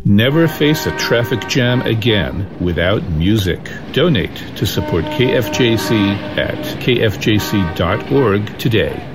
Never face a traffic jam again without music. Donate to support KFJC at kfjc.org today.